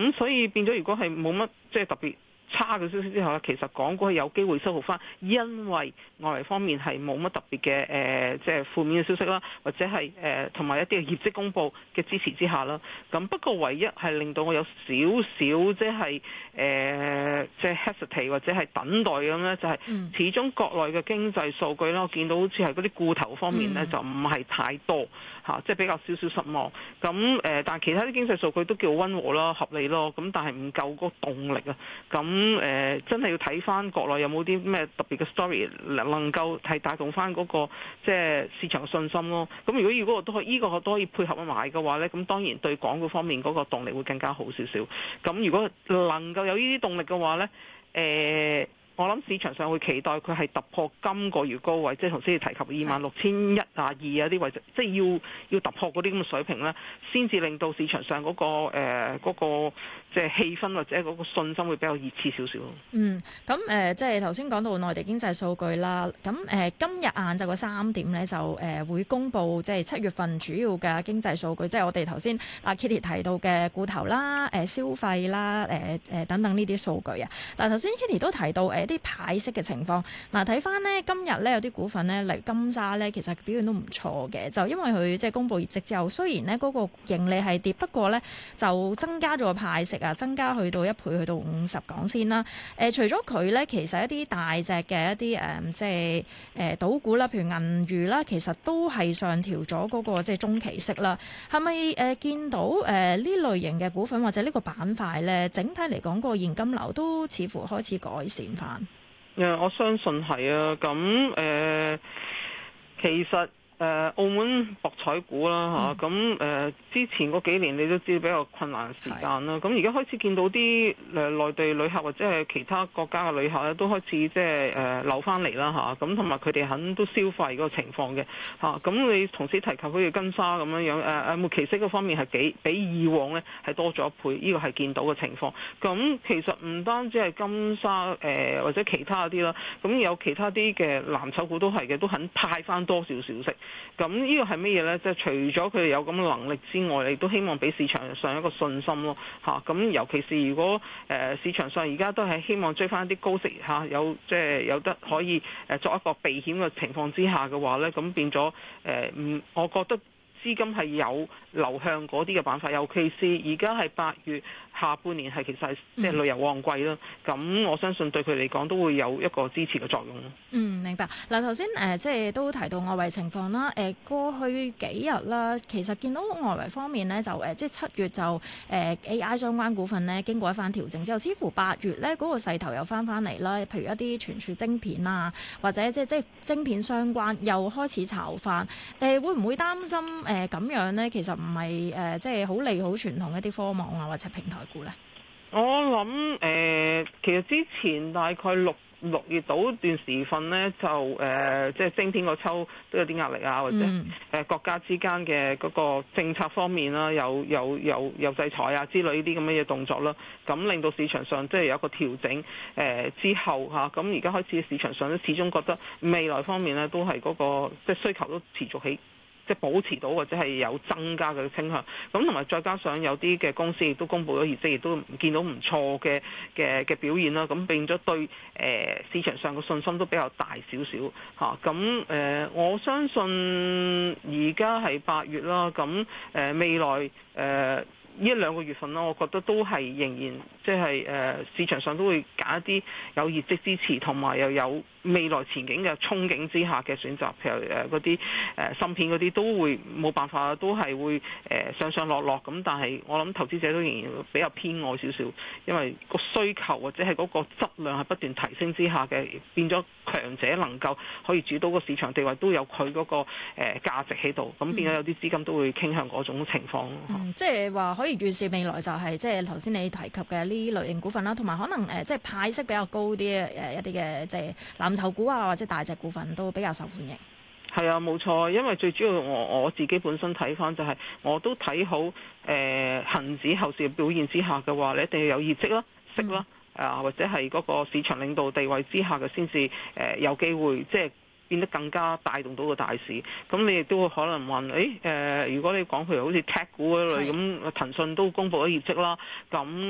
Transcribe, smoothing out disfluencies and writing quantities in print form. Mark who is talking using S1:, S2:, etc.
S1: 咁所以變咗，如果係冇乜即係特別差嘅消息之後咧，其實港股係有機會收復翻，因為外圍方面係冇乜特別嘅即係負面嘅消息啦，或者係同埋一啲嘅業績公佈嘅支持之下啦。咁不過唯一係令到我有少少即係即係 hesitate 或者係等待咁咧，就係始終國內嘅經濟數據啦，我見到好似係嗰啲固投方面咧就唔係太多嚇，即係比較少少失望。咁但係其他啲經濟數據都叫溫和啦、合理咯。咁但係唔夠嗰個動力啊。咁真係要睇翻國內有冇啲咩特別嘅 story 能夠係帶動翻嗰個即係市場嘅信心咯。咁如果我都可以呢個都可以配合埋嘅話咧，咁當然對港股方面嗰個動力會更加好少少。咁如果能夠有呢啲動力嘅話咧，我諗市場上會期待佢係突破今個月高位，即係頭先你提及26,100啊2啊啲位置，即係要突破嗰啲咁嘅水平咧，先至令到市場上嗰個即係氣氛或者嗰個信心會比較熱切少少。
S2: 咁即係頭先講到內地經濟數據啦，咁今日晏晝嘅3點咧就會公布即係7月份主要嘅經濟數據，即係我哋頭先阿 Kitty 提到嘅固投啦、消費啦、等等呢啲數據啊。嗱，頭先 Kitty 都提到一啲派息嘅情況。嗱，睇翻呢今日咧有啲股份咧，例如金沙咧，其實表現都唔錯嘅，就因為佢即係公布業績之後，雖然呢嗰個盈利係跌，不過咧就增加咗個派息啊，增加去到1倍，去到50港仙啦。除咗佢咧，其實一啲大隻嘅一啲即係賭股啦，譬如銀娛啦，其實都係上調咗嗰個即係中期息啦。係咪見到呢類型嘅股份或者呢個板塊咧，整體嚟講個現金流都似乎開始改善翻？
S1: 我相信係啊。咁其實澳門博彩股啦嚇，咁之前嗰幾年你都知比較困難嘅時間啦。咁而家開始見到啲內地旅客或者係其他國家嘅旅客咧，都開始即係流翻嚟啦嚇。咁同埋佢哋肯都消費嗰個情況嘅嚇。咁你同時提及好似金沙咁樣樣末期息嗰方面係比以往咧係多咗1倍，呢個係見到嘅情況。咁其實唔單止係金沙或者其他啲啦，咁有其他啲嘅藍籌股都係嘅，都肯派翻多少少息。咁呢個係乜嘢呢？即係除咗佢哋有咁嘅能力之外，亦都希望俾市場上一個信心咯嚇。咁尤其是如果市場上而家都係希望追翻一啲高息嚇，即係有得可以作一個避險嘅情況之下嘅話呢，咁變咗我覺得資金係有流向嗰啲嘅板塊，尤其是而家係8月下半年係其實係即係旅遊旺季啦。咁我相信對佢嚟講都會有一個支持嘅作用咯。
S2: 明白。嗱，頭先即係都提到外圍情況啦。過去幾日啦，其實見到外圍方面咧，就即係7月就AI 相關股份咧經過一番調整之後，似乎8月咧嗰個勢頭又翻嚟啦。譬如一啲傳輸晶片啊，或者即係晶片相關又開始炒翻。會唔會擔心咁樣咧？其實唔係即係好利好傳統一啲科網啊或者平台股咧？
S1: 我諗其實之前大概6月到段時分呢，就即係晶片個抽都有啲壓力啊，或者國家之間嘅嗰個政策方面啦，有制裁啊之類呢啲咁嘅嘢動作啦，咁令到市場上即係有一個調整之後嚇，咁而家開始市場上都始終覺得未來方面呢，都係嗰個即係需求都持續起。即係保持到或者係有增加嘅傾向，咁同埋再加上有啲嘅公司亦都公布咗業績，亦都見到唔錯嘅表現啦，咁變咗對市場上嘅信心都比較大少少嚇。咁我相信而家係8月啦，咁未來呢1-2個月份啦，我覺得都係仍然即係市場上都會揀一啲有業績支持同埋又有未來前景嘅憧憬之下嘅選擇，譬如嗰啲芯片嗰啲都會冇辦法，都係會上上落落咁。但係我諗投資者都仍然比較偏愛少少，因為個需求或者係嗰個質量係不斷提升之下嘅，變咗強者能夠可以主導個市場地位，都有佢嗰個價值喺度，咁變咗有啲資金都會傾向嗰種情況。
S2: 即係話可以預示未來就係即係頭先你提及嘅呢類型股份啦，同埋可能即係派息比較高啲一啲嘅即係藍籌股啊，或者大隻股份都比較受歡迎。
S1: 係啊，冇錯，因為最主要我自己本身睇翻就係我都睇好恆指後市嘅表現之下嘅話，你一定要有業績啦、息啦或者係嗰個市場領導地位之下嘅先至有機會即係變得更加帶動到個大市。咁你亦都會可能問如果你講譬如好似 tech 股嗰類咁，騰訊都公布咗業績啦，咁